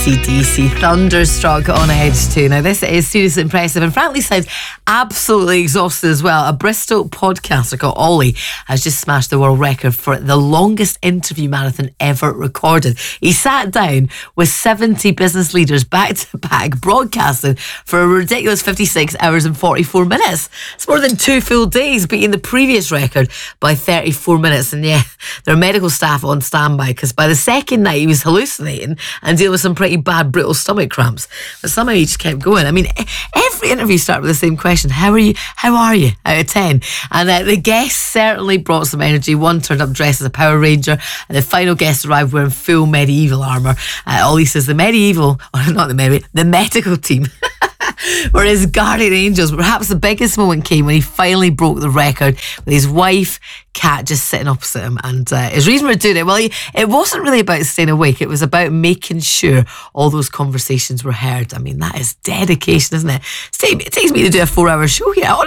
AC/DC, Thunderstruck on Edge 2. Now, this is seriously impressive and frankly sounds absolutely exhausted as well. A Bristol podcaster called Ollie has just smashed the world record for the longest interview marathon ever recorded. He sat down with 70 business leaders back to back, broadcasting for a ridiculous 56 hours and 44 minutes. It's more than 2 full days, beating the previous record by 34 minutes. And yeah, there are medical staff on standby because by the second night he was hallucinating and dealing with some pretty bad brittle stomach cramps. But somehow he just kept going. I mean, every interview started with the same question: How are you out of 10? And the guests certainly brought some energy. One turned up dressed as a Power Ranger, and the final guest arrived wearing full medieval armour. Ollie says the medical team were his guardian angels. Perhaps the biggest moment came when he finally broke the record with his wife, Kat, just sitting opposite him. And his reason for doing it, well, it wasn't really about staying awake. It was about making sure all those conversations were heard. I mean, that is dedication, isn't it? It takes me to do a 4-hour show here.